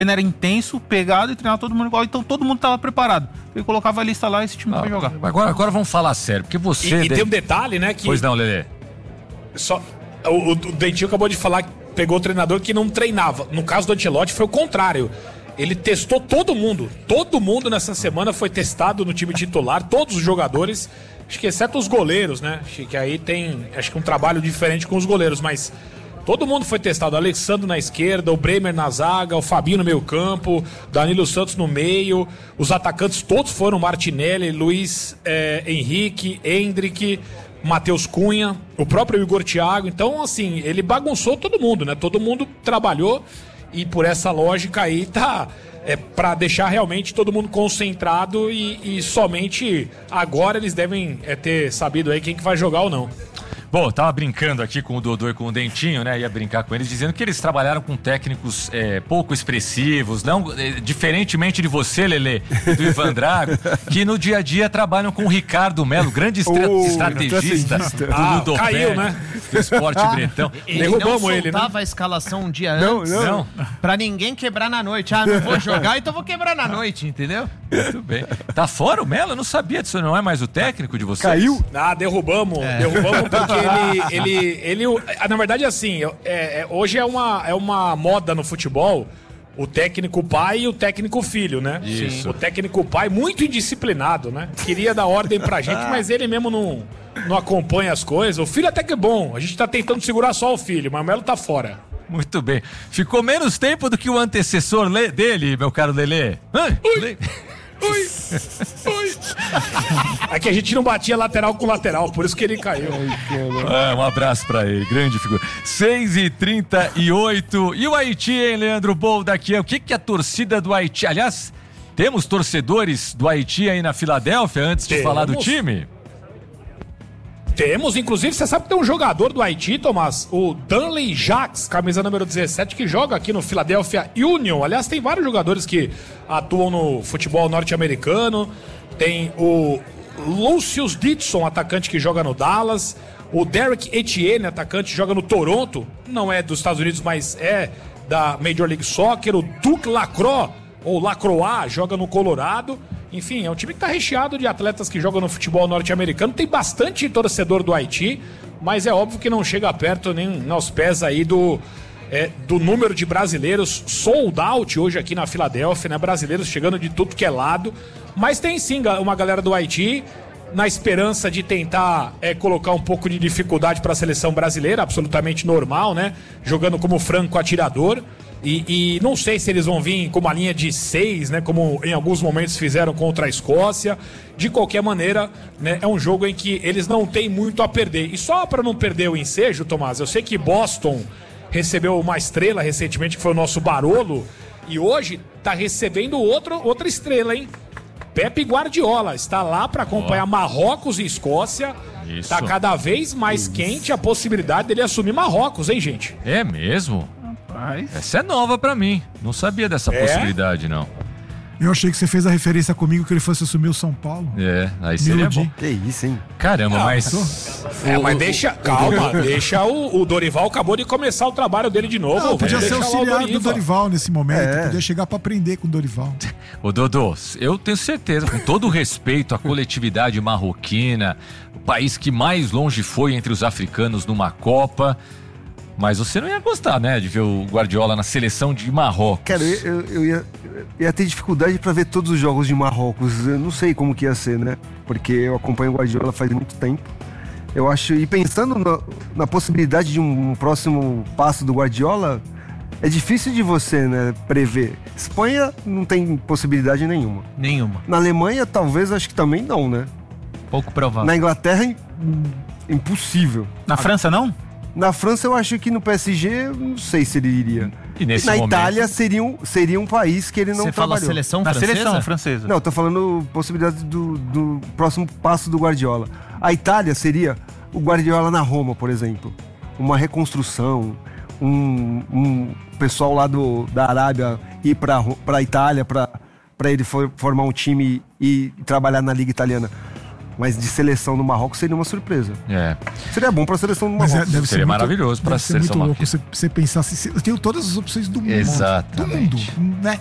era intenso, pegado e treinava todo mundo igual, então todo mundo estava preparado. Ele colocava a lista lá e esse time vai jogar. Agora vamos falar sério, porque você... E tem um detalhe, né? Que pois não, Lelê. O Dentinho acabou de falar que pegou o treinador que não treinava. No caso do Ancelotti foi o contrário. Ele testou todo mundo. Todo mundo nessa semana foi testado no time titular, todos os jogadores, acho que exceto os goleiros, né? Acho que aí tem um trabalho diferente com os goleiros, mas... Todo mundo foi testado, o Alexandre na esquerda, o Bremer na zaga, o Fabinho no meio campo, Danilo Santos no meio, os atacantes todos foram Martinelli, Luiz Henrique, Hendrick, Matheus Cunha, o próprio Igor Thiago. Então, assim, ele bagunçou todo mundo, né? Todo mundo trabalhou e por essa lógica aí tá... para deixar realmente todo mundo concentrado e somente agora eles devem ter sabido aí quem que vai jogar ou não. Bom, eu tava brincando aqui com o Dodô e com o Dentinho, né? Ia brincar com eles, dizendo que eles trabalharam com técnicos pouco expressivos, não, diferentemente de você, Lelê, e do Ivan Drago, que no dia a dia trabalham com o Ricardo Melo, grande estrategista do Ludopé, caiu, né? do Esporte Bretão. Ele não soltava a escalação um dia antes, não. Pra ninguém quebrar na noite. Não vou jogar, então vou quebrar na noite, entendeu? Muito bem. Tá fora o Melo? Eu não sabia disso, não é mais o técnico de vocês? Caiu? Derrubamos porque ele na verdade, assim, hoje é uma moda no futebol o técnico pai e o técnico filho, né? Isso. O técnico pai muito indisciplinado, né? Queria dar ordem pra gente, mas ele mesmo não acompanha as coisas. O filho até que é bom, a gente tá tentando segurar só o filho, mas o Melo tá fora. Muito bem. Ficou menos tempo do que o antecessor dele, meu caro Lelê. Ui! Aqui a gente não batia lateral com lateral, por isso que ele caiu. Um abraço pra ele, grande figura. 6h38. E o Haiti, hein, Leandro Bolda aqui? O que a torcida do Haiti... Aliás, temos torcedores do Haiti aí na Filadélfia, antes de falar do time? Temos, inclusive, você sabe que tem um jogador do Haiti, Tomás, o Danley Jacques, camisa número 17, que joga aqui no Philadelphia Union. Aliás, tem vários jogadores que atuam no futebol norte-americano. Tem o Lucius Dixon, atacante que joga no Dallas. O Derek Etienne, atacante que joga no Toronto. Não é dos Estados Unidos, mas é da Major League Soccer. O Duke Lacroix, ou Lacroix, joga no Colorado. Enfim, é um time que está recheado de atletas que jogam no futebol norte-americano. Tem bastante torcedor do Haiti, mas é óbvio que não chega perto nem aos pés aí do número de brasileiros sold out hoje aqui na Filadélfia, né? Brasileiros chegando de tudo que é lado. Mas tem sim uma galera do Haiti, na esperança de tentar colocar um pouco de dificuldade para a seleção brasileira, absolutamente normal, né? Jogando como franco atirador. E não sei se eles vão vir com uma linha de 6, né, como em alguns momentos fizeram contra a Escócia. De qualquer maneira, né, é um jogo em que eles não têm muito a perder. E só para não perder o ensejo, Tomás, eu sei que Boston recebeu uma estrela recentemente, que foi o nosso Barolo, e hoje está recebendo outra estrela, hein? Pepe Guardiola está lá para acompanhar Marrocos e Escócia. Está cada vez mais quente a possibilidade dele assumir Marrocos, hein, gente? É mesmo? Essa é nova pra mim. Não sabia dessa possibilidade, não. Eu achei que você fez a referência comigo que ele fosse assumir o São Paulo. Aí seria bom. Que isso, hein? Caramba, mas... mas deixa o Dorival acabou de começar o trabalho dele de novo. Não, podia ser auxiliar do Dorival nesse momento. Podia chegar pra aprender com o Dorival. Ô Dodô, eu tenho certeza, com todo o respeito à coletividade marroquina, o país que mais longe foi entre os africanos numa Copa... Mas você não ia gostar, né, de ver o Guardiola na seleção de Marrocos. Cara, eu ia ter dificuldade pra ver todos os jogos de Marrocos. Eu não sei como que ia ser, né? Porque eu acompanho o Guardiola faz muito tempo. Eu acho, e pensando na possibilidade de um próximo passo do Guardiola, é difícil de você, né, prever. Espanha não tem possibilidade nenhuma. Na Alemanha, talvez, acho que também não, né? Pouco provável. Na Inglaterra, impossível. Na França, não? Na França, eu acho que no PSG, não sei se ele iria. E nesse na momento... Itália, seria um país que ele não trabalhou. Você fala seleção francesa? Na seleção francesa. Não, eu tô falando possibilidade do próximo passo do Guardiola. A Itália seria o Guardiola na Roma, por exemplo. Uma reconstrução, um pessoal lá da Arábia ir pra Itália pra ele formar um time e trabalhar na Liga Italiana. Mas de seleção do Marrocos seria uma surpresa. É. Seria bom pra seleção do Mas Marrocos. deve Seria ser muito- maravilhoso pra deve ser muito seleção louco marroquina. você pensar assim, eu tenho todas as opções do mundo. Exatamente. Do mundo, né?